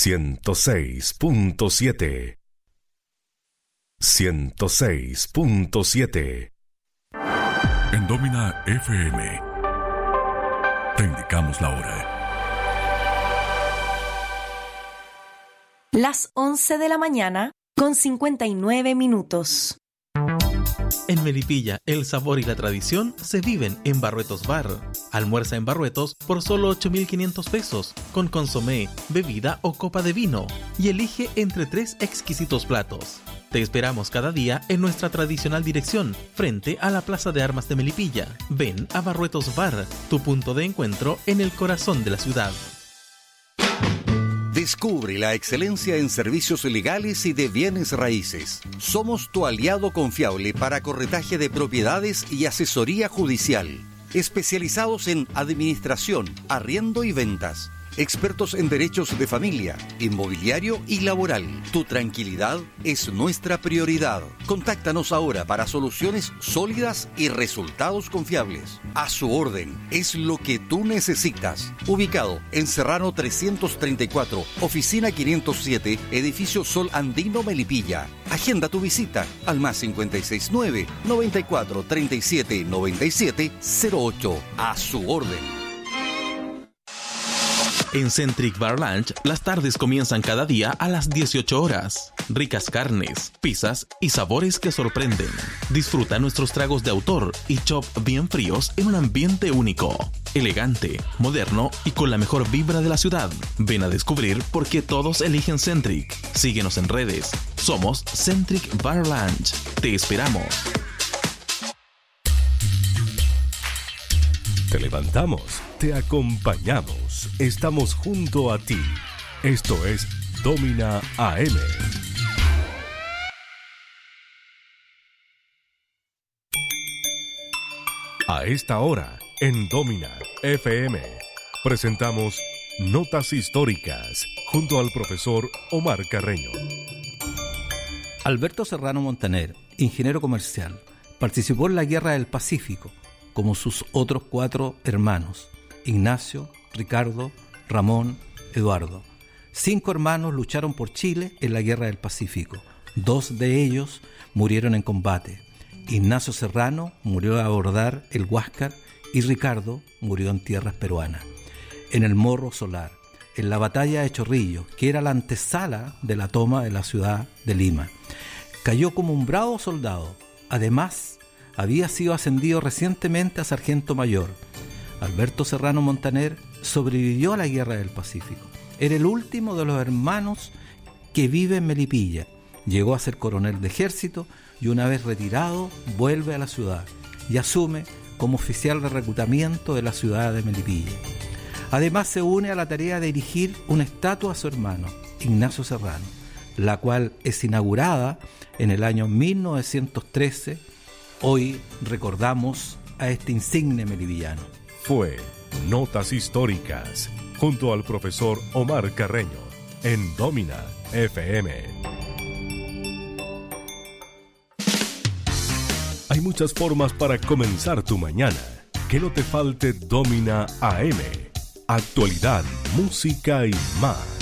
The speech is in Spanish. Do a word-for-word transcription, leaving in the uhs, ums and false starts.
ciento seis punto siete. ciento seis punto siete. En Domina F M te indicamos la hora. Las once de la mañana con cincuenta y nueve minutos. En Melipilla, el sabor y la tradición se viven en Barruetos Bar. Almuerza en Barruetos por solo ocho mil quinientos pesos, con consomé, bebida o copa de vino, y elige entre tres exquisitos platos. Te esperamos cada día en nuestra tradicional dirección, frente a la Plaza de Armas de Melipilla. Ven a Barruetos Bar, tu punto de encuentro en el corazón de la ciudad. Descubre la excelencia en servicios legales y de bienes raíces. Somos tu aliado confiable para corretaje de propiedades y asesoría judicial. Especializados en administración, arriendo y ventas. Expertos en derechos de familia, inmobiliario y laboral. Tu tranquilidad es nuestra prioridad. Contáctanos ahora para soluciones sólidas y resultados confiables. A su orden, es lo que tú necesitas. Ubicado en Serrano trescientos treinta y cuatro, oficina quinientos siete, edificio Sol Andino, Melipilla. Agenda tu visita al más cinco seis nueve, noventa y cuatro, treinta y siete, noventa y siete, cero ocho. A su orden. En Centric Bar Lunch, las tardes comienzan cada día a las dieciocho horas. Ricas carnes, pizzas y sabores que sorprenden. Disfruta nuestros tragos de autor y chop bien fríos en un ambiente único, elegante, moderno y con la mejor vibra de la ciudad. Ven a descubrir por qué todos eligen Centric. Síguenos en redes. Somos Centric Bar Lunch. Te esperamos. Te levantamos, te acompañamos, estamos junto a ti. Esto es Domina A M. A esta hora, en Domina F M, presentamos Notas Históricas junto al profesor Omar Carreño. Alberto Serrano Montaner, ingeniero comercial, participó en la Guerra del Pacífico, como sus otros cuatro hermanos, Ignacio, Ricardo, Ramón, Eduardo. Cinco hermanos lucharon por Chile en la Guerra del Pacífico. Dos de ellos murieron en combate. Ignacio Serrano murió a abordar el Huáscar y Ricardo murió en tierras peruanas. En el Morro Solar, en la batalla de Chorrillos, que era la antesala de la toma de la ciudad de Lima, cayó como un bravo soldado. Además, había sido ascendido recientemente a sargento mayor. Alberto Serrano Montaner sobrevivió a la Guerra del Pacífico. Era el último de los hermanos que vive en Melipilla. Llegó a ser coronel de ejército y una vez retirado vuelve a la ciudad y asume como oficial de reclutamiento de la ciudad de Melipilla. Además se une a la tarea de erigir una estatua a su hermano, Ignacio Serrano, la cual es inaugurada en el año mil novecientos trece. Hoy recordamos a este insigne melipillano. Fue Notas Históricas junto al profesor Omar Carreño en Domina F M. Hay muchas formas para comenzar tu mañana. Que no te falte Domina A M. Actualidad, música y más.